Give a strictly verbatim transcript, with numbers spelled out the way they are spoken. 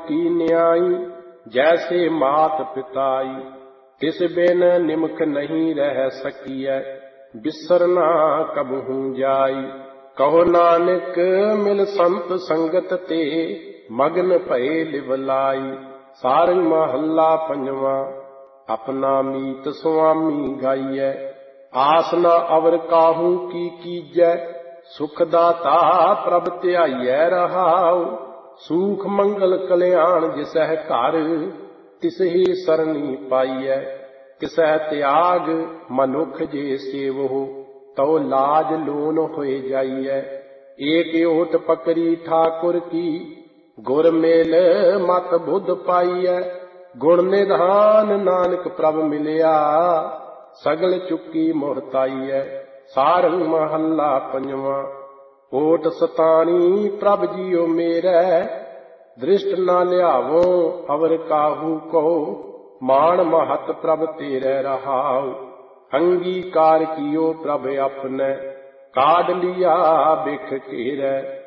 की न्याई, जैसे मात पिताई। तिस बिन निमक नहीं रह सकिय, बिसरना कबहू जाई। कहो नानक मिल संत संगत ते, मगन भये लिवलाई। सारंग महला पंजवा। अपना मीत स्वामी गाइय, आस न अवर काहू की कीजै। सुख दाता प्रभ ध्याइयै रहाउ, सूख मंगल कल्याण जिसह घर। तिसहि सरनी पाइयै, किसह त्याग मनुख जे सेवो। तो लाज लोन होए जाइयै। एक ओट पकड़ी ठाकुर की, गुर मेल मत बुध पाइयै। गुण निधान नानक प्रभ मिलिया, सगल चुकी मोहताइयै। सारंग महला पंजवा। ओट सतानी प्रभ जियो मेरै, दृष्ट न लियावो अवर काहू को। मान महत प्रभ तेरे रहाउ, अंगीकार कियो प्रभ अपने। काढ़ लिया बिख घेरै,